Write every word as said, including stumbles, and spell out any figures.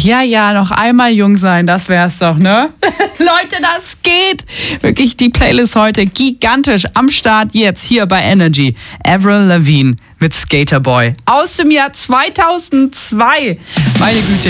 Ja, ja, noch einmal jung sein, das wär's doch, ne? Leute, das geht! Wirklich, die Playlist heute gigantisch am Start jetzt hier bei Energy. Avril Lavigne mit Skater Boy aus dem Jahr zweitausendzwei. Meine Güte.